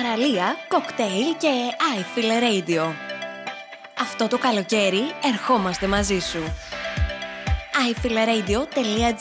παραλία, κοκτέιλ και iFeel Radio. Αυτό το καλοκαίρι ερχόμαστε μαζί σου. iFeelRadio.gr